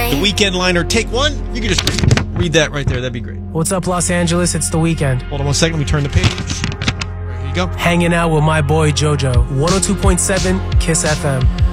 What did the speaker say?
The Weekend liner, take one. You can just read that right there. That'd be great. What's up, Los Angeles? It's The Weekend. Hold on 1 second. Let me turn the page. There you go. Hanging out with my boy JoJo. 102.7 KISS FM.